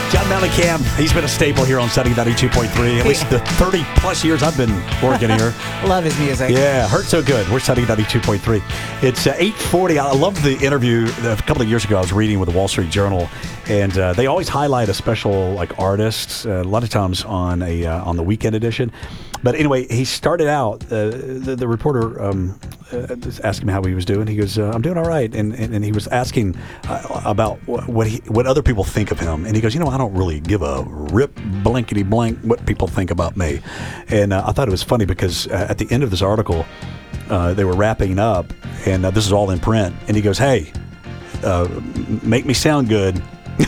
John Mellencamp, he's been a staple here on Sunny 92.3, at least the 30-plus years I've been working here. Love his music. Yeah, Hurt So Good. We're Sunny 92.3. It's 8:40. I loved the interview a couple of years ago I was reading with the Wall Street Journal, and they always highlight a special artist a lot of times on the weekend edition. But anyway, he started out, the reporter asked him how he was doing. He goes, I'm doing all right. And he was asking about what other people think of him. And he goes, I don't really give a rip blankety blank what people think about me. And I thought it was funny because at the end of this article, they were wrapping up, and this is all in print. And he goes, hey, make me sound good.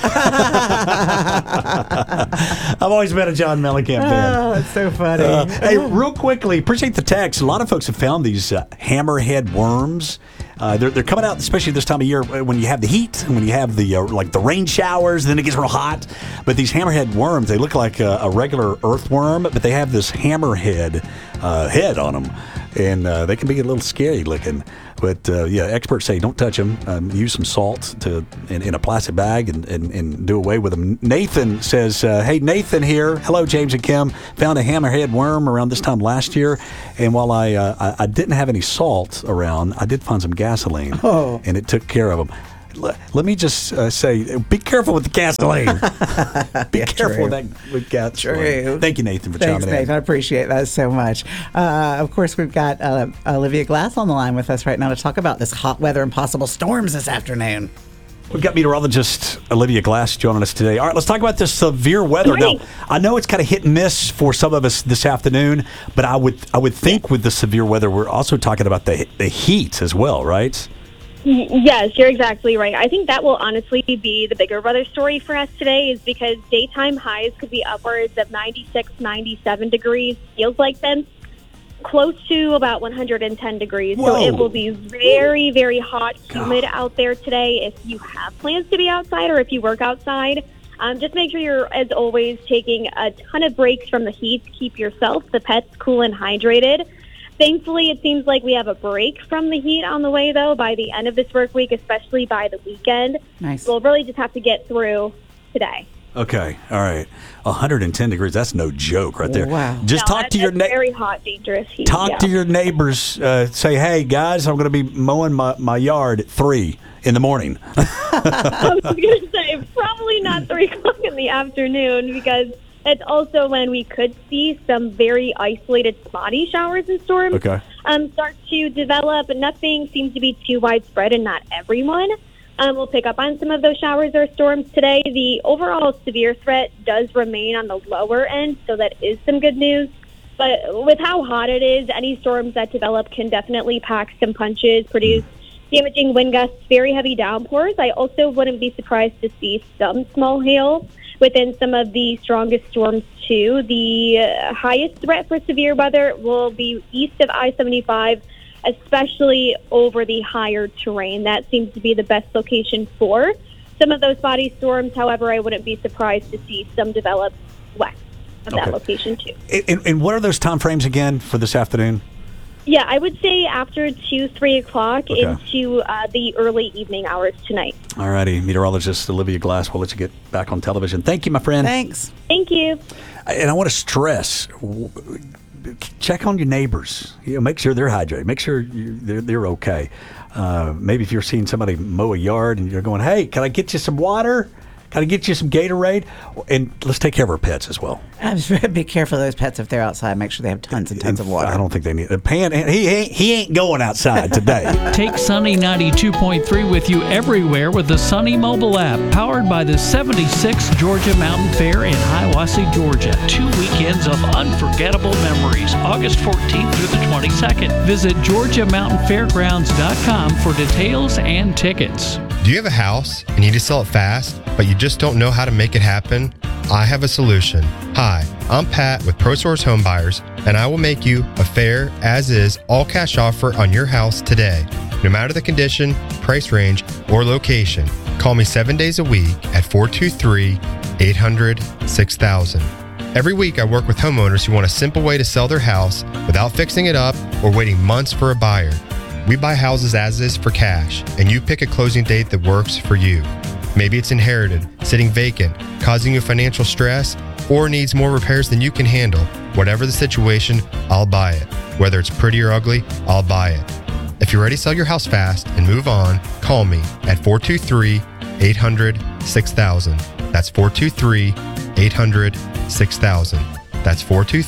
I've always been a John Mellencamp fan. Oh, it's so funny. Hey, real quickly, appreciate the text. A lot of folks have found these hammerhead worms. They're coming out, especially this time of year when you have the heat and when you have the the rain showers. Then it gets real hot. But these hammerhead worms, they look like a regular earthworm, but they have this hammerhead head on them, and they can be a little scary looking. But experts say don't touch them. Use some salt in a plastic bag and do away with them. Nathan says, hey, Nathan here. Hello, James and Kim. Found a hammerhead worm around this time last year. And while I didn't have any salt around, I did find some gasoline. Oh. And it took care of them. Let me just say, be careful with the gasoline. Be careful with gasoline. True. Thank you, Nathan, for chiming in. Thanks, Nathan. I appreciate that so much. Of course, we've got Olivia Glass on the line with us right now to talk about this hot weather and possible storms this afternoon. We've got meteorologist Olivia Glass joining us today. All right, let's talk about this severe weather. Hi. Now, I know it's kind of hit and miss for some of us this afternoon, but I would think with the severe weather, we're also talking about the heat as well, right? Yes, you're exactly right. I think that will honestly be the bigger weather story for us today, is because daytime highs could be upwards of 96, 97 degrees. Feels like them close to about 110 degrees. Whoa. So it will be very, very hot, humid out there today. If you have plans to be outside or if you work outside, just make sure you're, as always, taking a ton of breaks from the heat to keep yourself, the pets, cool and hydrated. Thankfully, it seems like we have a break from the heat on the way, though, by the end of this work week, especially by the weekend. Nice. We'll really just have to get through today. Okay, all right. 110 degrees, that's no joke right there. Wow. Just talk to your very hot, dangerous heat. Talk to your neighbors. Say, hey, guys, I'm going to be mowing my yard at 3 in the morning. I was going to say, probably not 3 o'clock in the afternoon, because it's also when we could see some very isolated spotty showers and storms start to develop. Nothing seems to be too widespread, and not everyone will pick up on some of those showers or storms today. The overall severe threat does remain on the lower end, so that is some good news. But with how hot it is, any storms that develop can definitely pack some punches, produce damaging wind gusts, very heavy downpours. I also wouldn't be surprised to see some small hail within some of the strongest storms, too. The highest threat for severe weather will be east of I-75, especially over the higher terrain. That seems to be the best location for some of those spotty storms. However, I wouldn't be surprised to see some develop west of that location, too. And what are those time frames again for this afternoon? Yeah, I would say after 2, 3 o'clock into the early evening hours tonight. All righty. Meteorologist Olivia Glass, we'll let you get back on television. Thank you, my friend. Thanks. Thank you. And I want to stress, check on your neighbors. Make sure they're hydrated. Make sure they're okay. Maybe if you're seeing somebody mow a yard and you're going, hey, can I get you some water? Can I get you some Gatorade? And let's take care of our pets as well. Be careful of those pets if they're outside. Make sure they have tons and tons of water. I don't think they need a pan. He ain't going outside today. Take Sunny 92.3 with you everywhere with the Sunny mobile app, powered by the 76th Georgia Mountain Fair in Hiawassee, Georgia. 2 weekends of unforgettable memories, August 14th through the 22nd. Visit GeorgiaMountainFairgrounds.com for details and tickets. Do you have a house and need to sell it fast, but you just don't know how to make it happen? I have a solution. Hi, I'm Pat with ProSource Home Buyers, and I will make you a fair, as-is, all-cash offer on your house today. No matter the condition, price range, or location, call me 7 days a week at 423-800-6000. Every week I work with homeowners who want a simple way to sell their house without fixing it up or waiting months for a buyer. We buy houses as is for cash, and you pick a closing date that works for you. Maybe it's inherited, sitting vacant, causing you financial stress, or needs more repairs than you can handle. Whatever the situation, I'll buy it. Whether it's pretty or ugly, I'll buy it. If you're ready to sell your house fast and move on, call me at 423-800-6000. That's 423-800-6000. That's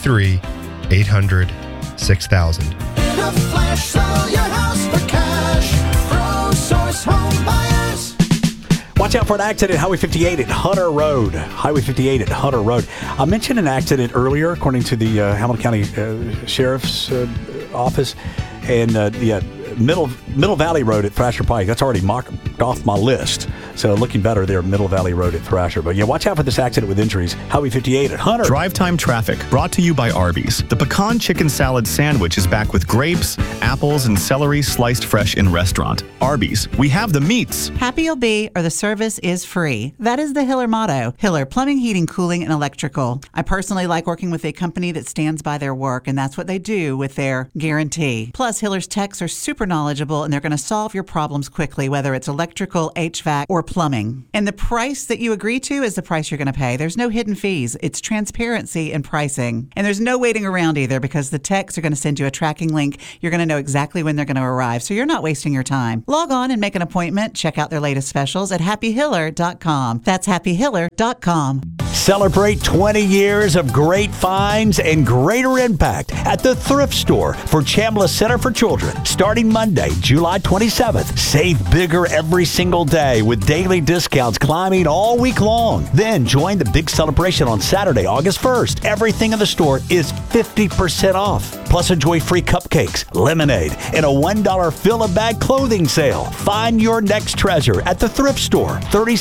423-800-6000. In a flash, sell your house for cash. ProSource Home Buyers. Watch out for an accident, Highway 58 at Hunter Road. Highway 58 at Hunter Road. I mentioned an accident earlier, according to the Hamilton County Sheriff's Office. And Middle Valley Road at Thrasher Pike. That's already marked off my list. So looking better there, Middle Valley Road at Thrasher. But yeah, watch out for this accident with injuries. Highway 58 at Hunter. Drive time traffic brought to you by Arby's. The pecan chicken salad sandwich is back with grapes, apples, and celery sliced fresh in restaurant. Arby's, we have the meats. Happy you'll be, or the service is free. That is the Hiller motto. Hiller Plumbing, Heating, Cooling, and Electrical. I personally like working with a company that stands by their work, and that's what they do with their guarantee. Plus, Hiller's techs are super knowledgeable, and they're going to solve your problems quickly, whether it's electrical, HVAC, or plumbing. And the price that you agree to is the price you're going to pay. There's no hidden fees. It's transparency in pricing. And there's no waiting around either, because the techs are going to send you a tracking link. You're going to know exactly when they're going to arrive, so you're not wasting your time. Log on and make an appointment. Check out their latest specials at happyhiller.com. That's happyhiller.com. Celebrate 20 years of great finds and greater impact at the Thrift Store for Chambliss Center for Children. Starting Monday, July 27th. Save bigger every single day with daily discounts climbing all week long. Then join the big celebration on Saturday, August 1st. Everything in the store is 50% off. Plus enjoy free cupcakes, lemonade, and a $1 fill-a-bag clothing sale. Find your next treasure at the Thrift Store,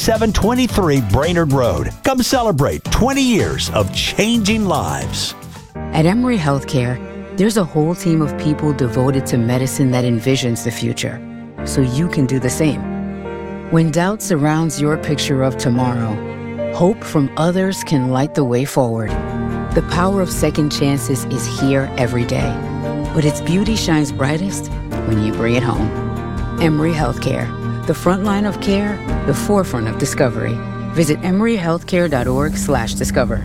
3723 Brainerd Road. Come celebrate 20 years of changing lives. At Emory Healthcare, there's a whole team of people devoted to medicine that envisions the future, so you can do the same. When doubt surrounds your picture of tomorrow, hope from others can light the way forward. The power of second chances is here every day, but its beauty shines brightest when you bring it home. Emory Healthcare, the front line of care, the forefront of discovery. Visit emoryhealthcare.org/discover.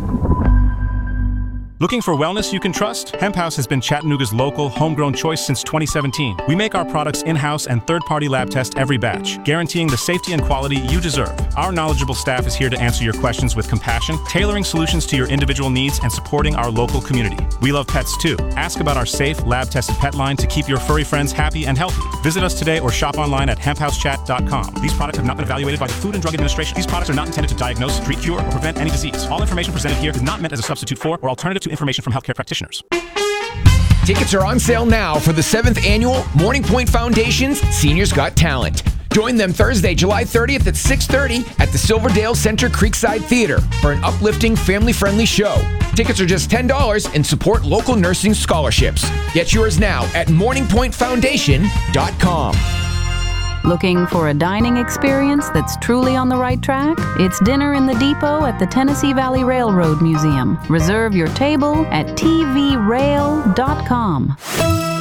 Looking for wellness you can trust? Hemp House has been Chattanooga's local, homegrown choice since 2017. We make our products in-house and third-party lab test every batch, guaranteeing the safety and quality you deserve. Our knowledgeable staff is here to answer your questions with compassion, tailoring solutions to your individual needs and supporting our local community. We love pets too. Ask about our safe, lab-tested pet line to keep your furry friends happy and healthy. Visit us today or shop online at hemphousechat.com. These products have not been evaluated by the Food and Drug Administration. These products are not intended to diagnose, treat, cure, or prevent any disease. All information presented here is not meant as a substitute for or alternative to information from healthcare practitioners. Tickets are on sale now for the 7th annual Morning Point Foundation's Seniors Got Talent. Join them Thursday, July 30th at 6:30 at the Silverdale Center Creekside Theater for an uplifting, family-friendly show. Tickets are just $10 and support local nursing scholarships. Get yours now at morningpointfoundation.com. Looking for a dining experience that's truly on the right track? It's Dinner in the Depot at the Tennessee Valley Railroad Museum. Reserve your table at tvrail.com.